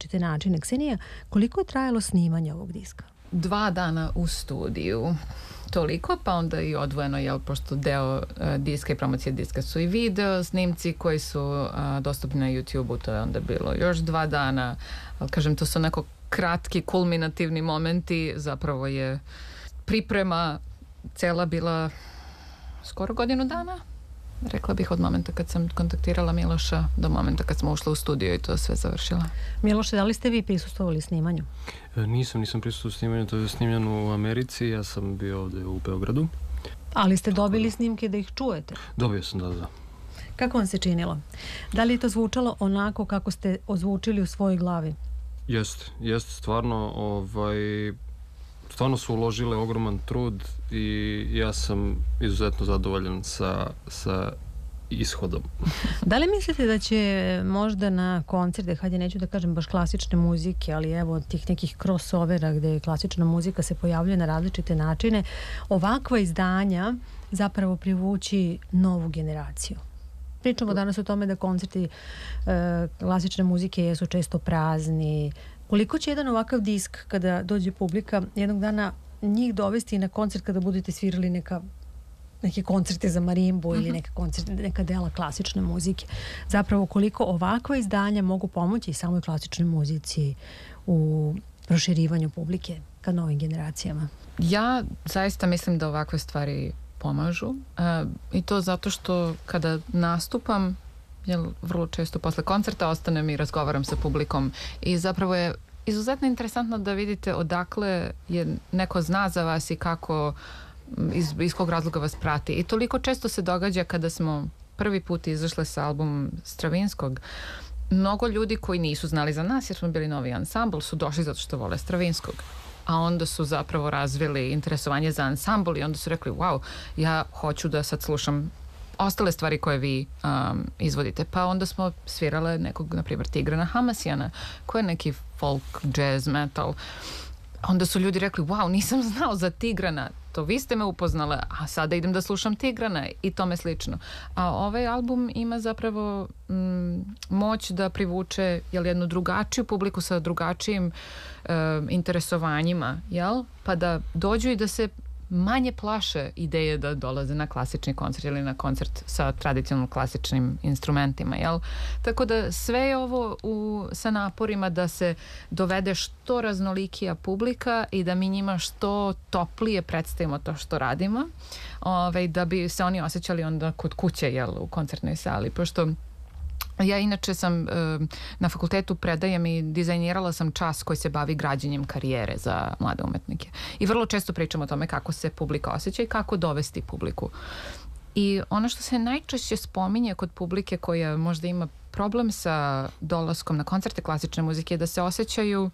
različite načine. Ksenija, koliko je trajalo snimanje ovog diska? 2 dana u studiju. Toliko, pa onda i odvojeno, pošto deo diska i promocije diska su i video snimci koji su dostupni na YouTube-u, to je onda bilo još 2 dana, ali kažem, to su onako kratki, kulminativni momenti, zapravo je priprema cela bila skoro 1 godinu dana, rekla bih, od momenta kad sam kontaktirala Miloša do momenta kad smo ušli u studio i to sve završila. Miloše, da li ste vi prisustvovali snimanju? Nisam prisustvovao snimanju, to je snimljeno u Americi, ja sam bio ovde u Beogradu. Ali ste dobili snimke da ih čujete? Dobio sam, da. Kako vam se činilo? Da li je to zvučalo onako kako ste ozvučili u svojoj glavi? Jeste, stvarno su uložile ogroman trud i ja sam izuzetno zadovoljan sa ishodom. Da li mislite da će možda na koncerte, hajde neću da kažem baš klasične muzike, ali evo tih nekih crossovera gde klasična muzika se pojavljuje na različite načine, ovakva izdanja zapravo privući novu generaciju? Pričamo danas o tome da koncerti klasične muzike jesu često prazni. Koliko će jedan ovakav disk, kada dođe publika, jednog dana njih dovesti na koncert kada budete svirali neke koncerte za marimbu ili neka dela klasične muzike? Zapravo koliko ovakva izdanja mogu pomoći samoj klasičnoj muzici u proširivanju publike ka novim generacijama? Ja zaista mislim da ovakve stvari pomažu i to zato što kada nastupam, vrlo često posle koncerta ostanem i razgovaram sa publikom i zapravo je izuzetno interesantno da vidite odakle je neko zna za vas i kako, iz kog razloga vas prati. I toliko često se događa kada smo prvi put izašle sa albumom Stravinskog, mnogo ljudi koji nisu znali za nas jer smo bili novi ansambl su došli zato što vole Stravinskog. A onda su zapravo razvili interesovanje za ansambl i onda su rekli, wow, ja hoću da sad slušam ostale stvari koje vi izvodite. Pa onda smo svirale nekog, na primjer, Tigrana Hamasijana, koji je neki folk, jazz, metal. Onda su ljudi rekli, wow, nisam znao za Tigrana, to vi ste me upoznale, a sada idem da slušam Tigrana i tome slično. A ovaj album ima zapravo moć da privuče jednu drugačiju publiku sa drugačijim interesovanjima, pa da dođu i da se manje plaše ideje da dolaze na klasični koncert ili na koncert sa tradicionalno klasičnim instrumentima, Tako da sve je ovo sa naporima da se dovede što raznolikija publika i da mi njima što toplije predstavimo to što radimo, da bi se oni osjećali onda kod kuće, u koncertnoj sali, pošto ja inače sam na fakultetu predajem i dizajnirala sam čas koji se bavi građenjem karijere za mlade umetnike. I vrlo često pričam o tome kako se publika osjeća i kako dovesti publiku. I ono što se najčešće spominje kod publike koja možda ima problem sa dolaskom na koncerte klasične muzike je da se osjećaju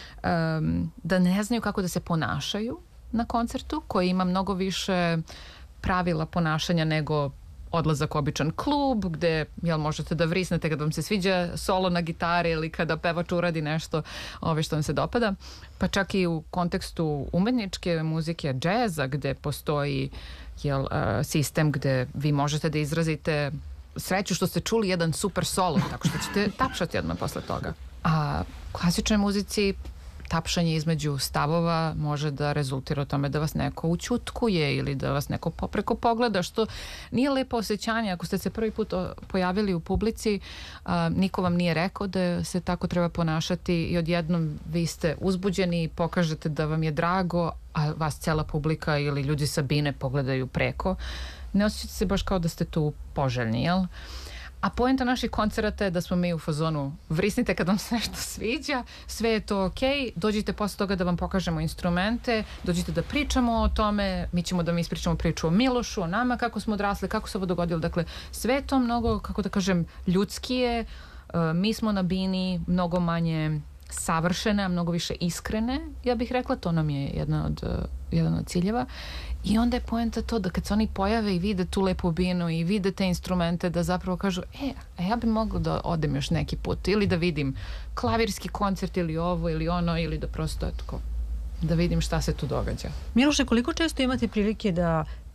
da ne znaju kako da se ponašaju na koncertu, koji ima mnogo više pravila ponašanja nego odlazak u običan klub gde možete da vrisnete kada vam se sviđa solo na gitari ili kada pevač uradi nešto što vam se dopada, pa čak i u kontekstu umetničke muzike, džeza, gde postoji sistem gde vi možete da izrazite sreću što ste čuli jedan super solo, tako što ćete tapšati odmah posle toga. A klasičnoj muzici tapšanje između stavova može da rezultira o tome da vas neko ućutkuje ili da vas neko popreko pogleda, što nije lepo osjećanje. Ako ste se prvi put pojavili u publici, niko vam nije rekao da se tako treba ponašati i odjednom vi ste uzbuđeni i pokažete da vam je drago, a vas cela publika ili ljudi sa bine pogledaju preko. Ne osjećate se baš kao da ste tu poželjni, A poenta naših koncerata je da smo mi u fazonu vrisnite kad vam se nešto sviđa, sve je to okej, dođite posle toga da vam pokažemo instrumente, dođite da pričamo o tome, mi ćemo da mi ispričamo priču o Milošu, o nama, kako smo odrasli, kako se ovo dogodilo. Dakle, sve je to mnogo, kako da kažem, ljudskije, mi smo na bini mnogo manje savršene, a mnogo više iskrene, ja bih rekla, to nam je jedan od ciljeva. I onda je poenta to da kad se oni pojave i vide tu lepu binu i vide te instrumente, da zapravo kažu, ja bi mogla da odem još neki put ili da vidim klavirski koncert ili ovo ili ono, ili da prosto da vidim šta se tu događa. Miloše, koliko često imate prilike da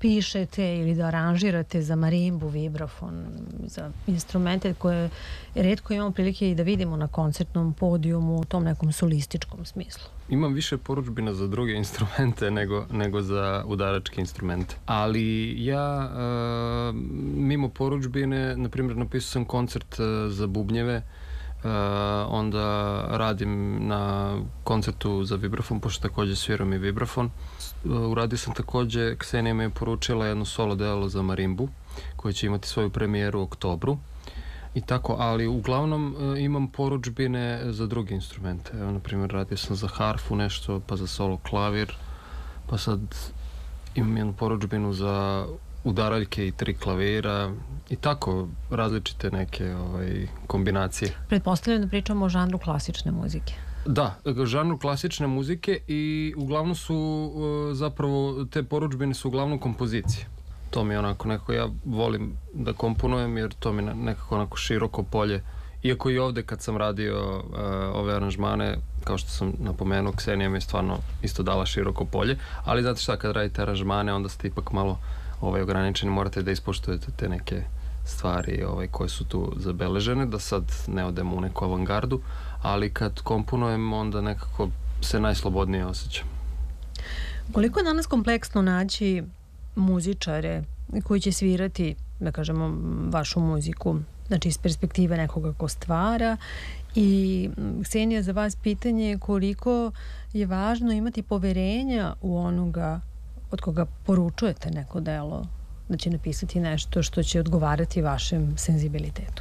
pišete ili da aranžirate za marimbu, vibrafon, za instrumente koje retko imamo prilike i da vidimo na koncertnom podijumu u tom nekom solističkom smislu? Imam više porudžbina za druge instrumente nego za udaračke instrumente. Ali ja, mimo porudžbine, na primjer, napisao sam koncert za bubnjeve, onda radim na koncertu za vibrafon, pošto takođe sviram i vibrafon. Uradio sam takođe, Ksenija me je poručila jedno solo delo za marimbu, koje će imati svoju premijeru u oktobru. I tako, ali uglavnom imam porudžbine za druge instrumente. Evo, na primjer, radio sam za harfu nešto, pa za solo klavir, pa sad imam jednu porudžbinu za udaraljke i 3 klavira i tako različite neke kombinacije. Pretpostavljam da pričamo o žanru klasične muzike. Da, žanru klasične muzike i uglavnom su zapravo, te porudžbine su uglavnom kompozicije. To mi je onako nekako, ja volim da komponujem jer to mi je nekako onako široko polje. Iako i ovde kad sam radio ove aranžmane, kao što sam napomenuo, Ksenija mi je stvarno isto dala široko polje, ali znate šta, kad radite aranžmane onda ste ipak malo ograničeni, morate da ispoštujete te neke stvari koje su tu zabeležene, da sad ne odemo u neku avangardu, ali kad komponujem onda nekako se najslobodnije osjećam. Koliko je danas kompleksno naći muzičare koji će svirati, da kažemo, vašu muziku, znači iz perspektive nekoga ko stvara, i Ksenija, za vas pitanje koliko je važno imati poverenja u onoga od koga poručujete neko delo, da će napisati nešto što će odgovarati vašem senzibilitetu?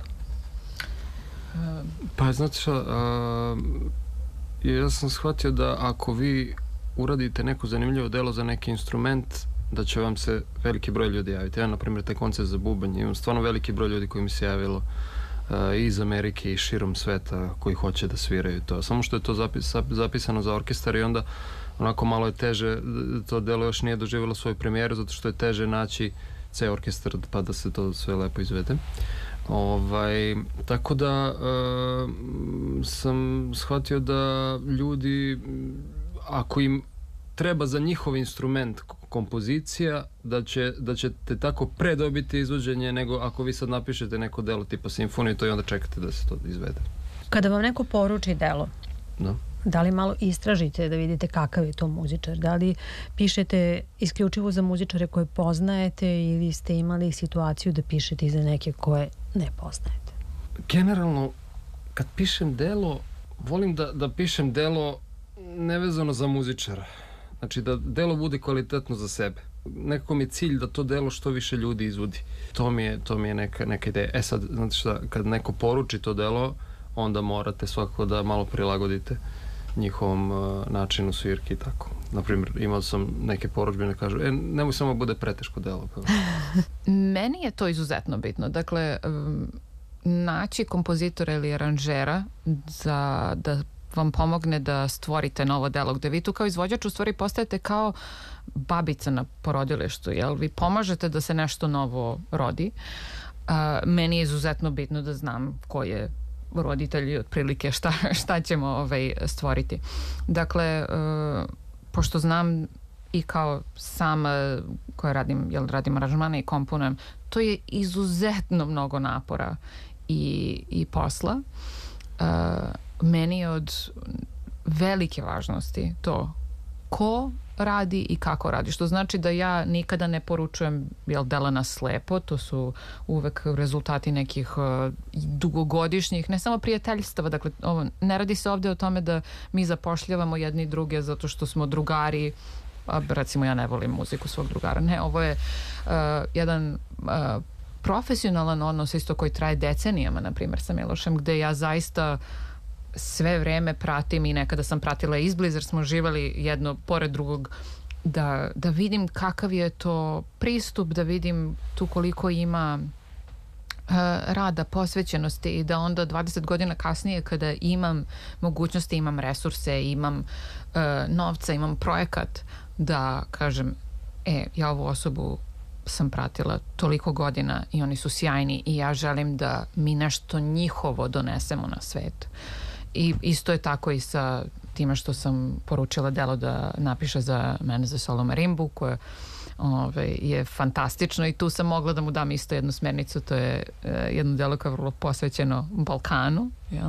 Pa znate šta, ja sam shvatio da ako vi uradite neko zanimljivo delo za neki instrument, da će vam se veliki broj ljudi javiti. Ja, na primjer, taj koncert za bubanj, imam stvarno veliki broj ljudi koji mi se javilo iz Amerike i širom sveta koji hoće da sviraju to. Samo što je to zapisano za orkestar i onda onako malo je teže, to delo još nije doživjelo svoju premijeru zato što je teže naći ceo orkestar pa da se to sve lepo izvede. Tako da sam shvatio da ljudi, ako im treba za njihov instrument kompozicija, da ćete tako predobiti izvođenje nego ako vi sad napišete neko delo tipa simfoniju to i onda čekate da se to izvede. Kada vam neko poruči delo, da li malo istražite da vidite kakav je to muzičar? Da li pišete isključivo za muzičare koje poznajete ili ste imali situaciju da pišete i za neke koje ne poznajete? Generalno, kad pišem delo, volim da pišem delo nevezano za muzičara. Znači da delo bude kvalitetno za sebe. Nekako mi je cilj da to delo što više ljudi izvodi. To mi je neka ideja. Sad, znate šta, kad neko poruči to delo, onda morate svakako da malo prilagodite njihovom načinu svirke i tako. Naprimjer, imao sam neke porudžbine kažu, nemoj samo bude preteško delo. Meni je to izuzetno bitno. Dakle, naći kompozitora ili aranžera da vam pomogne da stvorite novo delo, gde vi tu kao izvođač u stvari postajete kao babica na porodilištu, jel? Vi pomažete da se nešto novo rodi. Meni je izuzetno bitno da znam ko je roditelji otprilike šta ćemo stvoriti. Dakle, pošto znam i kao sama koja radim aranžmane i komponujem, to je izuzetno mnogo napora i posla. Meni je od velike važnosti to ko radi i kako radi, što znači da ja nikada ne poručujem dela na slepo, to su uvek rezultati nekih dugogodišnjih, ne samo prijateljstava, dakle ne radi se ovde o tome da mi zapošljavamo jedni druge zato što smo drugari, recimo ja ne volim muziku svog drugara, ne, ovo je jedan profesionalan odnos isto koji traje decenijama, na primjer sa Milošem, gde ja zaista sve vreme pratim i nekada sam pratila izbliza jer smo živali jedno pored drugog, da vidim kakav je to pristup, da vidim tu koliko ima rada, posvećenosti i da onda 20 godina kasnije kada imam mogućnosti, imam resurse, imam novca, imam projekat da kažem, ja ovu osobu sam pratila toliko godina i oni su sjajni i ja želim da mi nešto njihovo donesemo na svet. I isto je tako i sa time što sam poručila delo da napiše za mene za solo marimbu, koje je fantastično i tu sam mogla da mu dam isto jednu smernicu, to je jedno delo koje je vrlo posvećeno Balkanu. Jel?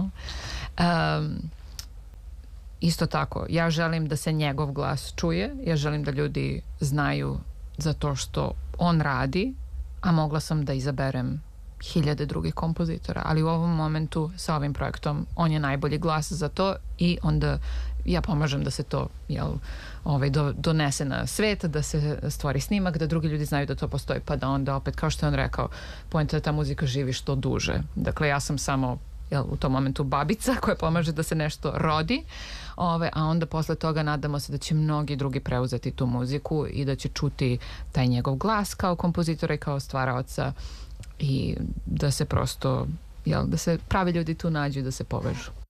Isto tako, ja želim da se njegov glas čuje, ja želim da ljudi znaju za to što on radi, a mogla sam da izaberem hiljade drugih kompozitora, ali u ovom momentu sa ovim projektom on je najbolji glas za to i onda ja pomažem da se to donese na svet, da se stvori snimak, da drugi ljudi znaju da to postoji, pa da onda opet, kao što je on rekao, poenta da ta muzika živi što duže. Dakle, ja sam samo u tom momentu babica koja pomaže da se nešto rodi, a onda posle toga nadamo se da će mnogi drugi preuzeti tu muziku i da će čuti taj njegov glas kao kompozitora i kao stvaraoca i da se prosto, da se pravi ljudi tu nađu i da se povežu.